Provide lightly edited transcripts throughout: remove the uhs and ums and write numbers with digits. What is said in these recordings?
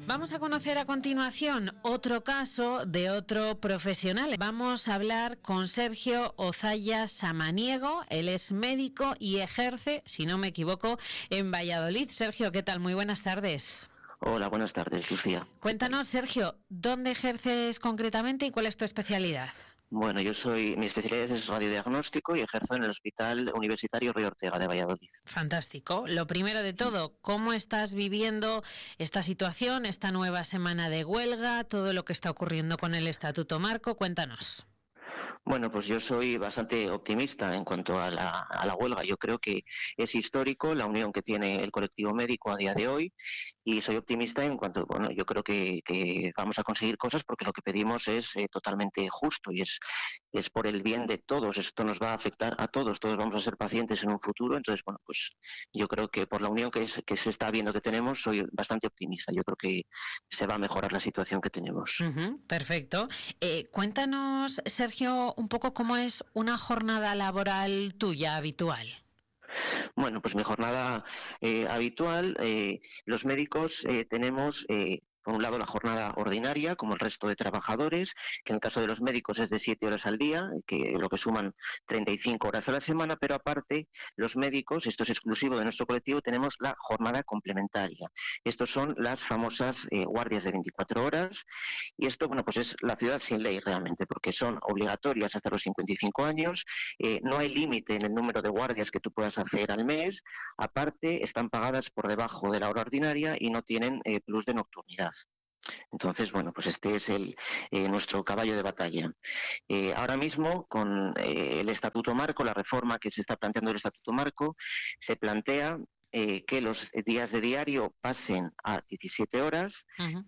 Vamos a conocer a continuación otro caso de otro profesional. Vamos a hablar con Sergio Ozaya Samaniego. Él es médico y ejerce, si no me equivoco, en Valladolid. Sergio, ¿qué tal? Muy buenas tardes. Hola, buenas tardes, Lucía. Cuéntanos, Sergio, ¿dónde ejerces concretamente y cuál es tu especialidad? Bueno, mi especialidad es radiodiagnóstico y ejerzo en el Hospital Universitario Río Ortega de Valladolid. Fantástico. Lo primero de todo, ¿cómo estás viviendo esta situación, esta nueva semana de huelga, todo lo que está ocurriendo con el Estatuto Marco? Cuéntanos. Bueno, pues yo soy bastante optimista en cuanto a la huelga. Yo creo que es histórico la unión que tiene el colectivo médico a día de hoy y soy optimista en cuanto, bueno, yo creo que vamos a conseguir cosas porque lo que pedimos es totalmente justo y es por el bien de todos. Esto nos va a afectar a todos vamos a ser pacientes en un futuro. Entonces, bueno, pues yo creo que por la unión que se está viendo que tenemos, soy bastante optimista. Yo creo que se va a mejorar la situación que tenemos. Perfecto. Cuéntanos, Sergio, un poco cómo es una jornada laboral tuya habitual. Bueno, pues mi jornada habitual, los médicos tenemos... por un lado, la jornada ordinaria, como el resto de trabajadores, que en el caso de los médicos es de 7 horas al día, que lo que suman 35 horas a la semana, pero aparte, los médicos, esto es exclusivo de nuestro colectivo, tenemos la jornada complementaria. Estos son las famosas guardias de 24 horas, y esto, bueno, pues es la ciudad sin ley realmente, porque son obligatorias hasta los 55 años, no hay límite en el número de guardias que tú puedas hacer al mes, aparte, están pagadas por debajo de la hora ordinaria y no tienen plus de nocturnidad. Entonces, bueno, pues este es nuestro caballo de batalla. Ahora mismo, con el Estatuto Marco, la reforma que se está planteando del Estatuto Marco, se plantea que los días de diario pasen a 17 horas,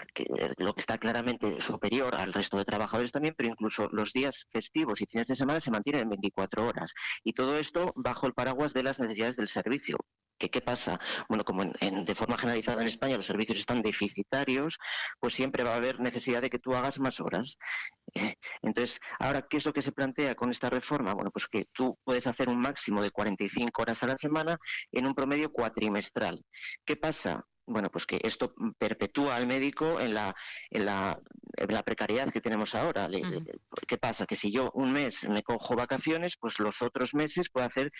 lo que está claramente superior al resto de trabajadores también, pero incluso los días festivos y fines de semana se mantienen en 24 horas. Y todo esto bajo el paraguas de las necesidades del servicio. ¿Qué pasa? Bueno, como de forma generalizada en España los servicios están deficitarios, pues siempre va a haber necesidad de que tú hagas más horas. Entonces, ahora, ¿qué es lo que se plantea con esta reforma? Bueno, pues que tú puedes hacer un máximo de 45 horas a la semana en un promedio cuatrimestral. ¿Qué pasa? Bueno, pues que esto perpetúa al médico en la precariedad que tenemos ahora. ¿Qué pasa? Que si yo un mes me cojo vacaciones, pues los otros meses puedo hacer...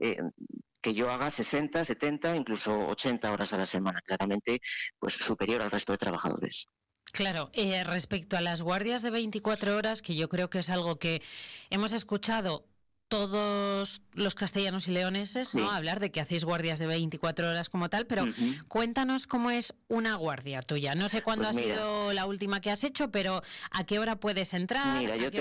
que yo haga 60, 70, incluso 80 horas a la semana, claramente pues superior al resto de trabajadores. Claro, respecto a las guardias de 24 horas, que yo creo que es algo que hemos escuchado todos los castellanos y leoneses, sí, ¿no? Hablar de que hacéis guardias de 24 horas como tal, pero cuéntanos cómo es una guardia tuya. No sé cuándo pues ha sido la última que has hecho, pero ¿a qué hora puedes entrar? Mira, yo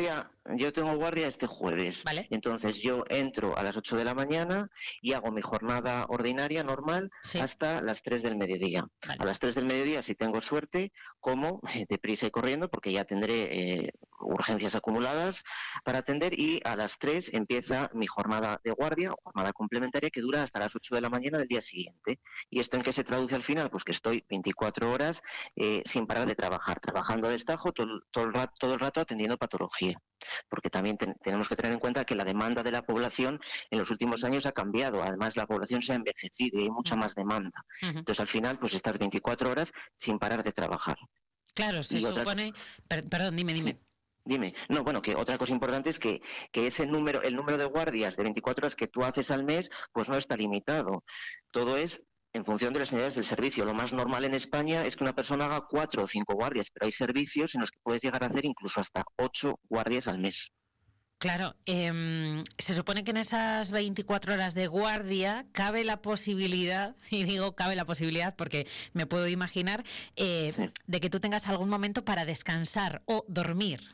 tengo guardia este jueves. ¿Vale? Entonces yo entro a las 8 de la mañana y hago mi jornada ordinaria normal, sí, hasta las 3 del mediodía. Vale. A las 3 del mediodía, si tengo suerte, como deprisa y corriendo, porque ya tendré urgencias acumuladas para atender, y a las 3 empieza mi jornada de guardia o jornada complementaria que dura hasta las 8 de la mañana del día siguiente. ¿Y esto en qué se traduce al final? Pues que estoy 24 horas sin parar de trabajar, trabajando a destajo todo el rato atendiendo patología. Porque también tenemos que tener en cuenta que la demanda de la población en los últimos años ha cambiado. Además, la población se ha envejecido y hay mucha más demanda. Entonces, al final, pues estás 24 horas sin parar de trabajar. Claro, se supone... Perdón, dime. Sí. Dime. No, bueno, que otra cosa importante es que el número de guardias de 24 horas que tú haces al mes, pues no está limitado. Todo es en función de las necesidades del servicio. Lo más normal en España es que una persona haga 4 o 5 guardias, pero hay servicios en los que puedes llegar a hacer incluso hasta 8 guardias al mes. Claro, se supone que en esas 24 horas de guardia cabe la posibilidad, y digo cabe la posibilidad porque me puedo imaginar, sí, de que tú tengas algún momento para descansar o dormir.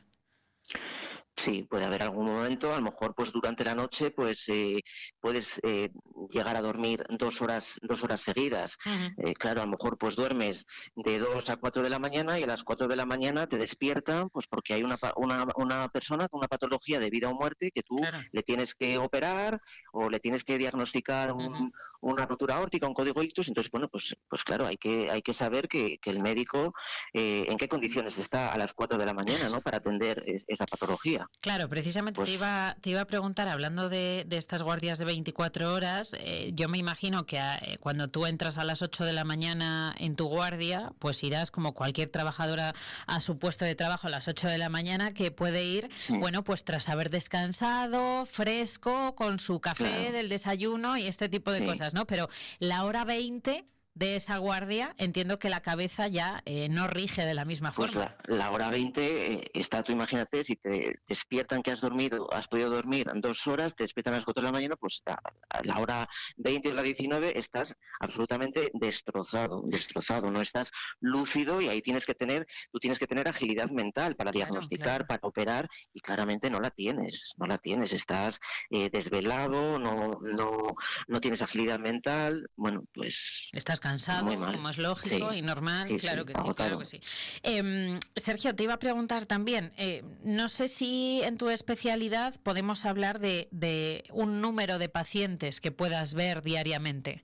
Sí, puede haber algún momento, a lo mejor pues durante la noche pues puedes llegar a dormir 2 horas seguidas. Claro, a lo mejor pues duermes de 2 a 4 de la mañana y a las 4 de la mañana te despiertan pues porque hay una persona con una patología de vida o muerte que tú, claro, le tienes que operar o le tienes que diagnosticar una rotura aórtica, un código ictus. Entonces, bueno, pues claro, hay que saber que el médico en qué condiciones está a las 4 de la mañana, ¿no?, para atender esa patología. jornada. Claro, precisamente Pues, te iba a preguntar, hablando de estas guardias de 24 horas, yo me imagino que cuando tú entras a las 8 de la mañana en tu guardia, pues irás como cualquier trabajadora a su puesto de trabajo a las 8 de la mañana, que puede ir, sí, bueno, pues tras haber descansado, fresco, con su café claro, del desayuno y este tipo de sí. cosas, ¿no? Pero la hora 20 de esa guardia, entiendo que la cabeza ya no rige de la misma Pues forma. la hora 20 está, tú imagínate, si te despiertan que has dormido, has podido dormir 2 horas, te despiertan a las 4 de la mañana, pues a la hora 20 o la 19 estás absolutamente destrozado, no estás lúcido y ahí tú tienes que tener agilidad mental para Claro, diagnosticar, claro. para operar y claramente no la tienes, estás desvelado, no tienes agilidad mental, bueno, Estás pues muy cansado, como mal. es lógico Sí, y normal, sí, claro sí, que sí, claro que agotado. sí. Sergio, te iba a preguntar también, no sé si en tu especialidad podemos hablar de un número de pacientes que puedas ver diariamente.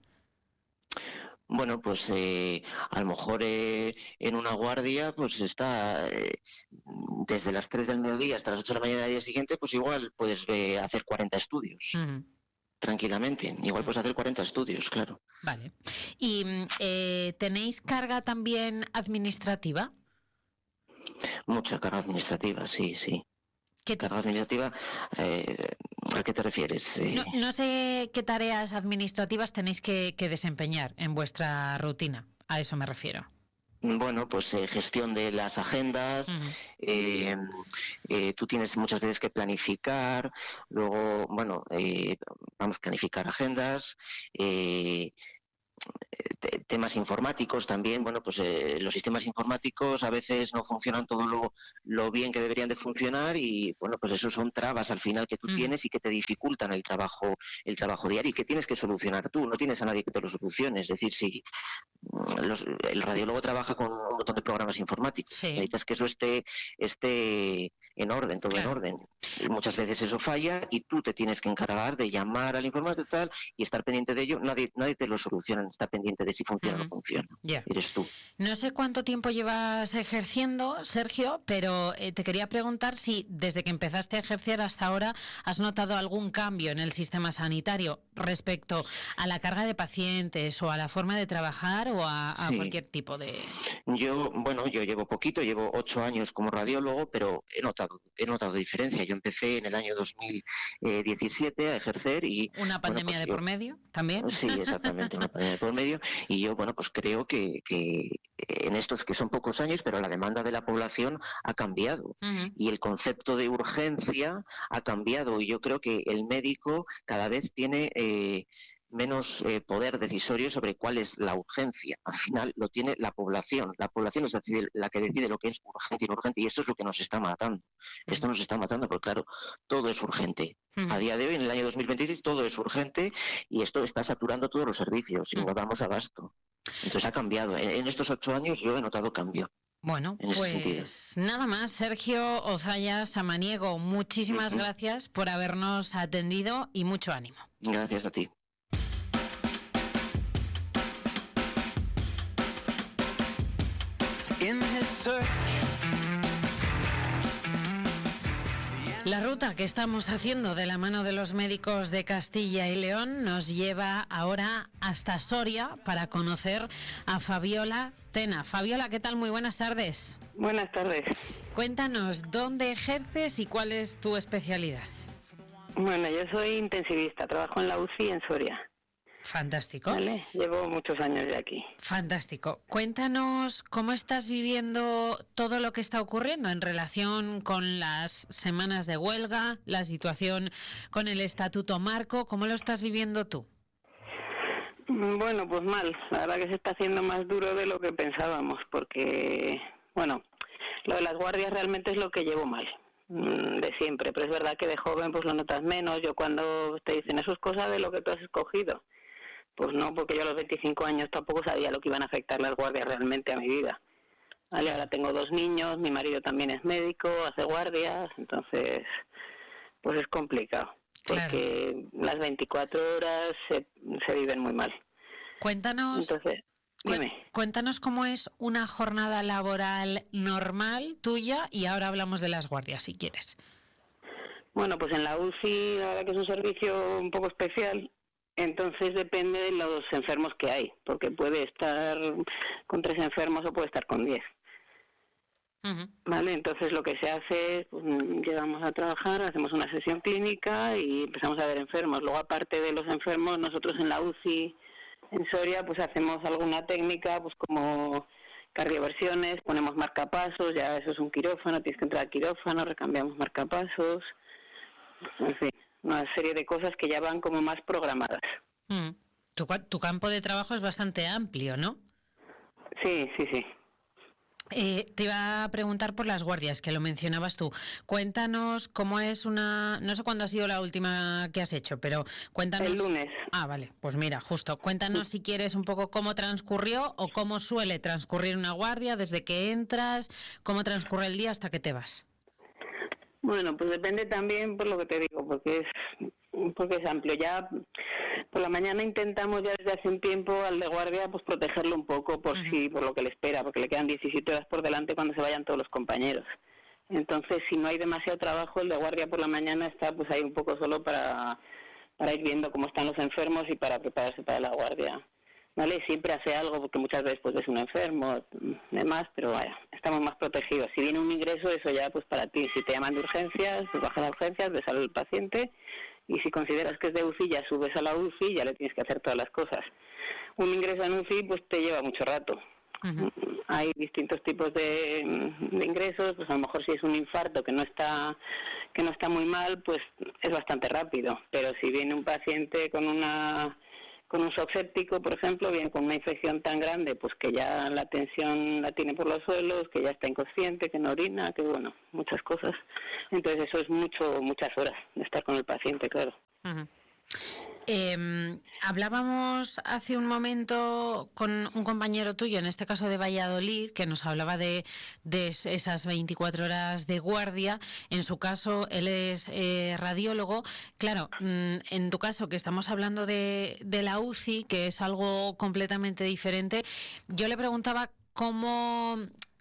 Bueno, pues a lo mejor en una guardia pues está desde las 3 del mediodía hasta las 8 de la mañana del día siguiente, pues igual puedes hacer 40 estudios Ujú, tranquilamente. Igual ujú. puedes hacer 40 estudios, claro. Vale. ¿Y tenéis carga también administrativa? Mucha carga administrativa, sí, sí. ¿Qué ti- Carga administrativa, eh, ¿a qué te refieres? no sé qué tareas administrativas tenéis que desempeñar en vuestra rutina, a eso me refiero. Bueno, pues gestión de las agendas, Ujú, eh, tú tienes muchas veces que planificar, luego, bueno, vamos a planificar agendas, eh, temas informáticos también, bueno, pues los sistemas informáticos a veces no funcionan todo lo bien que deberían de funcionar y, bueno, pues eso son trabas al final que tú ujú, tienes y que te dificultan el trabajo diario y que tienes que solucionar tú, no tienes a nadie que te lo solucione, es decir, si el radiólogo trabaja con un montón de programas informáticos. sí, Necesitas que eso esté en orden, todo en claro. orden. Y muchas veces eso falla y tú te tienes que encargar de llamar al informático y tal y estar pendiente de ello. Nadie te lo soluciona, está pendiente de si funciona o no Ujú, funciona. ya. Eres tú. No sé cuánto tiempo llevas ejerciendo, Sergio, pero te quería preguntar si desde que empezaste a ejercer hasta ahora has notado algún cambio en el sistema sanitario respecto a la carga de pacientes o a la forma de trabajar o a Sí. cualquier tipo de... Yo llevo poquito, llevo 8 años como radiólogo, pero he notado diferencia. Yo empecé en el año 2017 a ejercer y, ¿Una bueno, pandemia pues de por yo. medio también? Sí, exactamente, una pandemia por medio. Y yo, bueno, pues creo que en estos que son pocos años, pero la demanda de la población ha cambiado. Ujú, Y el concepto de urgencia ha cambiado. Y yo creo que el médico cada vez tiene menos poder decisorio sobre cuál es la urgencia. Al final lo tiene la población. La población es la que decide lo que es urgente y no urgente. Y esto es lo que nos está matando. ujú, Esto nos está matando porque, claro, todo es urgente. A ujú, día de hoy, en el año 2026, todo es urgente y esto está saturando todos los servicios y ujú. no damos abasto. Entonces ha cambiado. En estos 8 años yo he notado cambio Bueno, en ese sentido. pues nada más, Sergio Ozaya Samaniego, muchísimas Ujú. gracias por habernos atendido y mucho ánimo. Gracias a ti. La ruta que estamos haciendo de la mano de los médicos de Castilla y León nos lleva ahora hasta Soria para conocer a Fabiola Tena. Fabiola, ¿qué tal? Muy buenas tardes. Buenas tardes. Cuéntanos dónde ejerces y cuál es tu especialidad. Bueno, yo soy intensivista, trabajo en la UCI en Soria, Fantástico. ¿vale? Llevo muchos años ya aquí. Fantástico. Cuéntanos cómo estás viviendo todo lo que está ocurriendo en relación con las semanas de huelga, la situación con el Estatuto Marco. ¿Cómo lo estás viviendo tú? Bueno, pues mal. La verdad que se está haciendo más duro de lo que pensábamos, porque, bueno, lo de las guardias realmente es lo que llevo mal, de siempre. Pero es verdad que de joven pues lo notas menos. Yo cuando te dicen, eso es cosa de lo que tú has escogido. Pues no, porque yo a los 25 años tampoco sabía lo que iban a afectar las guardias realmente a mi vida. Vale, ahora tengo 2 niños, mi marido también es médico, hace guardias, entonces pues es complicado, Claro. porque las 24 horas se viven muy mal. Cuéntanos, Entonces, dime. cuéntanos cómo es una jornada laboral normal tuya y ahora hablamos de las guardias, si quieres. Bueno, pues en la UCI, la verdad que es un servicio un poco especial, entonces depende de los enfermos que hay, porque puede estar con 3 enfermos o puede estar con 10. Uh-huh. Vale, entonces lo que se hace es, pues, llegamos a trabajar, hacemos una sesión clínica y empezamos a ver enfermos. Luego, aparte de los enfermos, nosotros en la UCI, en Soria, pues hacemos alguna técnica, pues como cardioversiones, ponemos marcapasos, ya eso es un quirófano, tienes que entrar al quirófano, recambiamos marcapasos, en fin, una serie de cosas que ya van como más programadas. Uh-huh. Tu campo de trabajo es bastante amplio, ¿no? Sí. Te iba a preguntar por las guardias, que lo mencionabas tú. Cuéntanos cómo es no sé cuándo ha sido la última que has hecho, pero cuéntanos... El lunes. Ah, vale, pues mira, justo. Cuéntanos si quieres un poco cómo transcurrió o cómo suele transcurrir una guardia, desde que entras, cómo transcurre el día hasta que te vas. Bueno, pues depende también por lo que te digo, porque es amplio. Ya por la mañana intentamos ya desde hace un tiempo al de guardia pues protegerlo un poco por lo que le espera, porque le quedan 17 horas por delante cuando se vayan todos los compañeros. Entonces, si no hay demasiado trabajo, el de guardia por la mañana está pues ahí un poco solo para ir viendo cómo están los enfermos y para prepararse para la guardia. ¿Vale? Siempre hace algo porque muchas veces pues ves un enfermo, demás, pero vaya, estamos más protegidos. Si viene un ingreso, eso ya pues para ti, si te llaman de urgencias, pues bajas a urgencias, ves al paciente y si consideras que es de UCI, ya subes a la UCI y ya le tienes que hacer todas las cosas. Un ingreso en UCI pues te lleva mucho rato. Uh-huh. Hay distintos tipos de ingresos, pues a lo mejor si es un infarto que no está muy mal, pues es bastante rápido, pero si viene un paciente con un shock séptico, por ejemplo, viene con una infección tan grande, pues que ya la tensión la tiene por los suelos, que ya está inconsciente, que no orina, que bueno, muchas cosas. Entonces eso es muchas horas de estar con el paciente, claro. Uh-huh. Hablábamos hace un momento con un compañero tuyo, en este caso de Valladolid, que nos hablaba de esas 24 horas de guardia. En su caso, él es radiólogo. Claro, en tu caso, que estamos hablando de la UCI, que es algo completamente diferente, yo le preguntaba cómo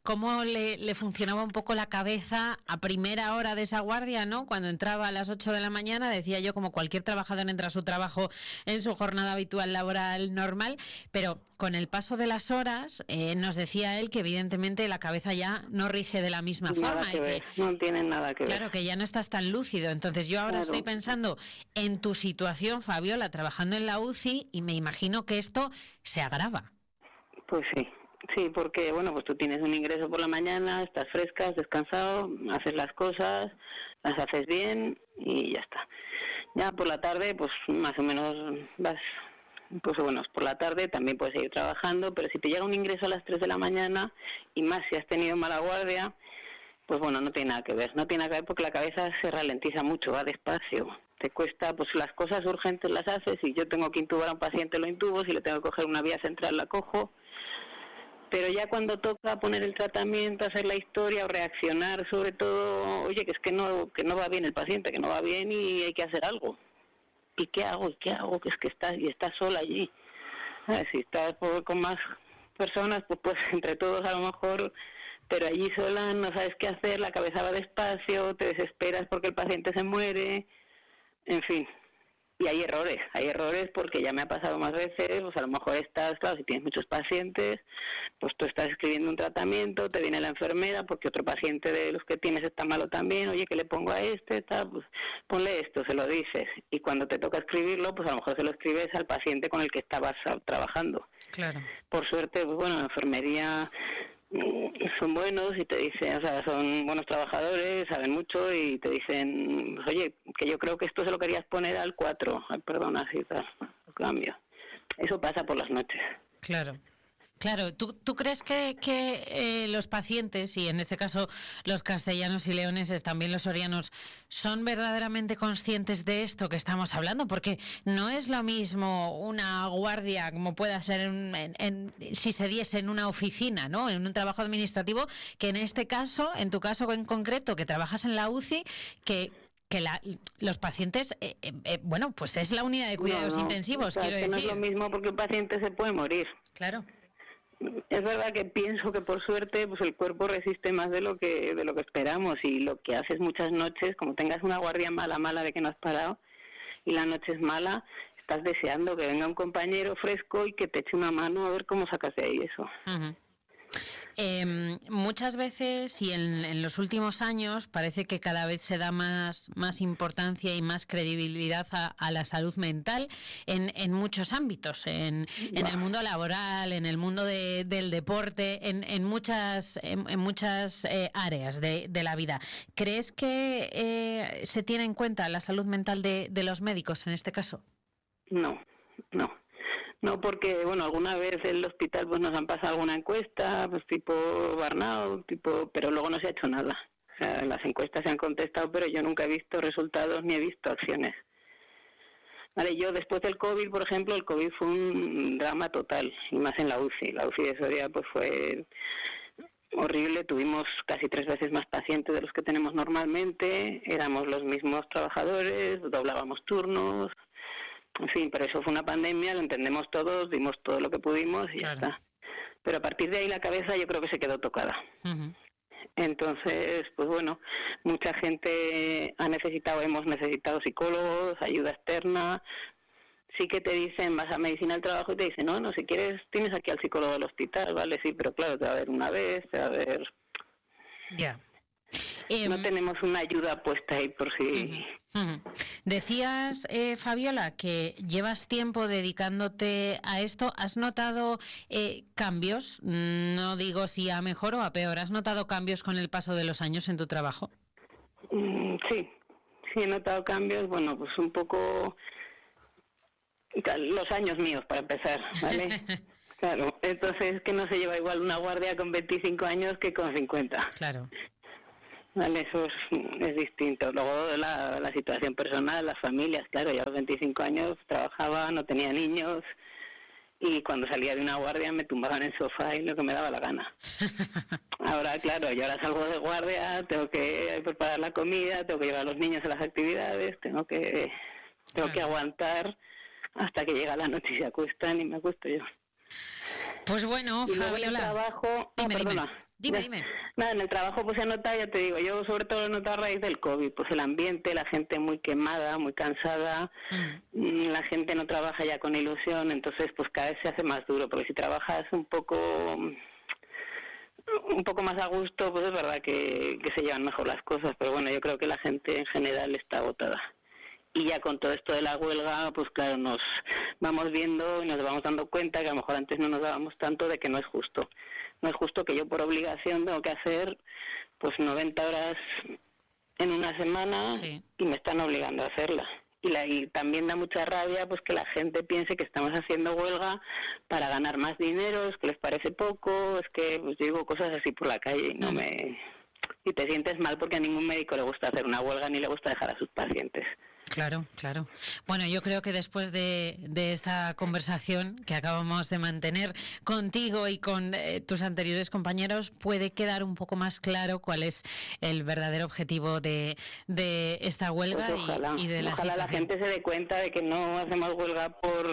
le funcionaba un poco la cabeza a primera hora de esa guardia, ¿no? Cuando entraba a las 8 de la mañana, decía yo, como cualquier trabajador entra a su trabajo en su jornada habitual laboral normal, pero con el paso de las horas nos decía él que evidentemente la cabeza ya no rige de la misma forma. No tiene nada que ver. Claro, que ya no estás tan lúcido. Entonces yo ahora estoy pensando en tu situación, Fabiola, trabajando en la UCI, y me imagino que esto se agrava. Pues sí. Sí, porque bueno, pues tú tienes un ingreso por la mañana, estás fresca, has descansado, haces las cosas, las haces bien y ya está. Ya por la tarde, pues más o menos vas, pues bueno, por la tarde también puedes seguir trabajando, pero si te llega un ingreso a las 3 de la mañana y más si has tenido mala guardia, pues bueno, no tiene nada que ver. No tiene nada que ver porque la cabeza se ralentiza mucho, va despacio. Te cuesta, pues las cosas urgentes las haces, si yo tengo que intubar a un paciente lo intubo, si le tengo que coger una vía central la cojo. Pero ya cuando toca poner el tratamiento, hacer la historia o reaccionar, sobre todo, oye, que es que no va bien el paciente, que no va bien y hay que hacer algo. ¿Y qué hago? Que es que estás sola allí. Si estás con más personas, pues entre todos a lo mejor, pero allí sola no sabes qué hacer, la cabeza va despacio, te desesperas porque el paciente se muere, en fin. Y hay errores porque ya me ha pasado más veces, pues a lo mejor claro, si tienes muchos pacientes, pues tú estás escribiendo un tratamiento, te viene la enfermera porque otro paciente de los que tienes está malo también, oye, ¿qué le pongo a pues ponle esto, se lo dices. Y cuando te toca escribirlo, pues a lo mejor se lo escribes al paciente con el que estabas trabajando. Claro. Por suerte, pues bueno, la enfermería son buenos y te dicen, o sea, son buenos trabajadores, saben mucho y te dicen, pues, oye, que yo creo que esto se lo querías poner al 4, perdona, así tal, cambio. Eso pasa por las noches. Claro. Claro, ¿tú crees que los pacientes, y en este caso los castellanos y leoneses, también los sorianos, son verdaderamente conscientes de esto que estamos hablando? Porque no es lo mismo una guardia como pueda ser si se diese en una oficina, ¿no? En un trabajo administrativo, que en este caso, en tu caso en concreto, que trabajas en la UCI, que los pacientes, bueno, pues es la unidad de cuidados intensivos, o sea, quiero decir. No es lo mismo porque un paciente se puede morir. Claro. es verdad que pienso que por suerte pues el cuerpo resiste más de lo que esperamos, y lo que haces muchas noches, como tengas una guardia mala de que no has parado y la noche es mala, estás deseando que venga un compañero fresco y que te eche una mano a ver cómo sacas de ahí eso. Uh-huh. Muchas veces y en los últimos años parece que cada vez se da más importancia y más credibilidad a la salud mental en muchos ámbitos, en el mundo laboral, en el mundo del deporte, en muchas áreas de la vida. ¿Crees que se tiene en cuenta la salud mental de los médicos en este caso? No, porque, bueno, alguna vez en el hospital pues nos han pasado alguna encuesta, pues tipo burnout, pero luego no se ha hecho nada. O sea, las encuestas se han contestado, pero yo nunca he visto resultados ni he visto acciones. Vale, yo después del COVID, por ejemplo, el COVID fue un drama total, y más en la UCI. La UCI de Soria pues fue horrible, tuvimos casi 3 veces más pacientes de los que tenemos normalmente, éramos los mismos trabajadores, doblábamos turnos. En fin, pero eso fue una pandemia, lo entendemos todos, dimos todo lo que pudimos y ya está. Pero a partir de ahí la cabeza yo creo que se quedó tocada. Uh-huh. Entonces, pues bueno, mucha gente hemos necesitado psicólogos, ayuda externa. Sí que te dicen, vas a medicina del trabajo y te dicen, no, si quieres tienes aquí al psicólogo del hospital, vale, sí, pero claro, te va a ver una vez, te va a ver... Ya. No tenemos una ayuda puesta ahí por si... Uh-huh. Decías, Fabiola, que llevas tiempo dedicándote a esto. ¿Has notado cambios? No digo si a mejor o a peor. ¿Has notado cambios con el paso de los años en tu trabajo? Sí, he notado cambios. Bueno, pues un poco... Los años míos, para empezar, ¿vale? Claro, entonces que no se lleva igual una guardia con 25 años que con 50. Claro. Vale, eso es distinto. Luego la situación personal, las familias, claro, yo a los 25 años trabajaba, no tenía niños, y cuando salía de una guardia me tumbaba en el sofá y lo que me daba la gana. Ahora, claro, yo ahora salgo de guardia, tengo que preparar la comida, tengo que llevar a los niños a las actividades, tengo que aguantar hasta que llega la noche y se acuestan y me acuesto yo. Pues bueno, Fabiola, en el trabajo... Dime. Nada, en el trabajo pues se ha notado, ya te digo, yo sobre todo lo he notado a raíz del COVID, pues el ambiente, la gente muy quemada, muy cansada, la gente no trabaja ya con ilusión, entonces pues cada vez se hace más duro, porque si trabajas un poco más a gusto, pues es verdad que se llevan mejor las cosas, pero bueno, yo creo que la gente en general está agotada. Y ya con todo esto de la huelga, pues claro, nos vamos viendo y nos vamos dando cuenta que a lo mejor antes no nos dábamos tanto de que no es justo. No es justo que yo por obligación tengo que hacer pues 90 horas en una semana, sí, y me están obligando a hacerla. Y también da mucha rabia pues que la gente piense que estamos haciendo huelga para ganar más dinero, es que les parece poco, es que pues yo digo cosas así por la calle y te sientes mal porque a ningún médico le gusta hacer una huelga ni le gusta dejar a sus pacientes. Claro. Bueno, yo creo que después de esta conversación que acabamos de mantener contigo y con tus anteriores compañeros, puede quedar un poco más claro cuál es el verdadero objetivo de esta huelga, pues ojalá, y de la situación. Ojalá la gente se dé cuenta de que no hacemos huelga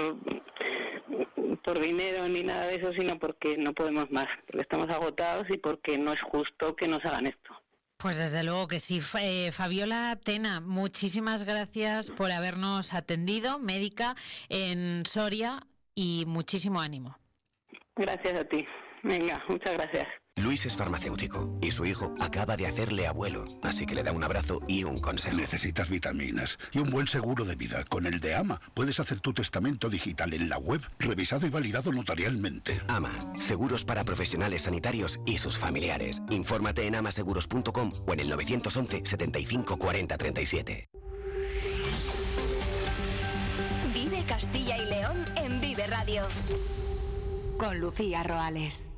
por dinero ni nada de eso, sino porque no podemos más, porque estamos agotados y porque no es justo que nos hagan esto. Pues desde luego que sí. Fabiola Tena, muchísimas gracias por habernos atendido, médica en Soria, y muchísimo ánimo. Gracias a ti. Venga, muchas gracias. Luis es farmacéutico y su hijo acaba de hacerle abuelo, así que le da un abrazo y un consejo. Necesitas vitaminas y un buen seguro de vida. Con el de AMA puedes hacer tu testamento digital en la web, revisado y validado notarialmente. AMA, seguros para profesionales sanitarios y sus familiares. Infórmate en amaseguros.com o en el 911 75 40 37. Vive Castilla y León en Vive Radio. Con Lucía Roales.